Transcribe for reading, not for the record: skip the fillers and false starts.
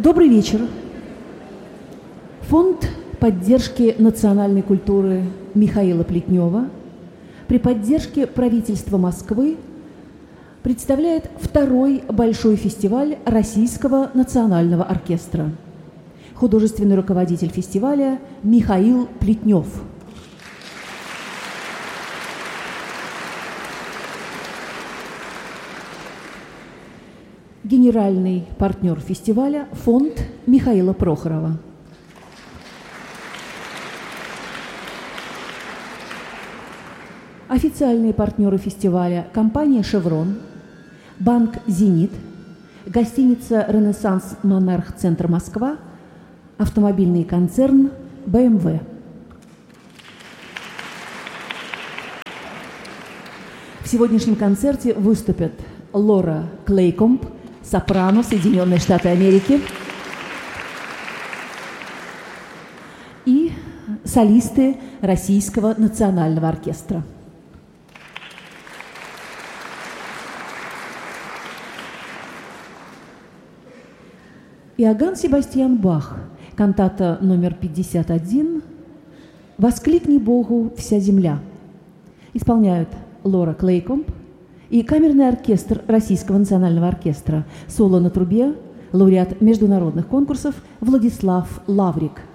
Добрый вечер. Фонд поддержки национальной культуры Михаила Плетнева при поддержке правительства Москвы представляет второй большой фестиваль Российского национального оркестра. Художественный руководитель фестиваля Михаил Плетнев. Генеральный партнер фестиваля – фонд Михаила Прохорова. Официальные партнеры фестиваля – компания «Шеврон», банк «Зенит», гостиница «Ренессанс Монарх Центр Москва», автомобильный концерн «БМВ». В сегодняшнем концерте выступят Лора Клейкомб, сопрано, Соединенные Штаты Америки, и солисты Российского национального оркестра. Иоганн Себастьян Бах, кантата номер 51 «Воскликни Богу вся земля». Исполняют Лора Клейкомб и камерный оркестр Российского национального оркестра, соло на трубе, лауреат международных конкурсов Владислав Лаврик.